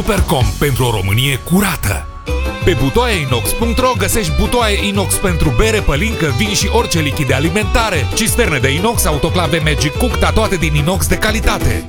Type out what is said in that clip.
Supercom pentru o Românie curată. Pe butoaiainox.ro găsești butoaie inox pentru bere, pălincă, vin și orice lichide alimentare, cisterne de inox, autoclave Magic Cook, toate din inox de calitate.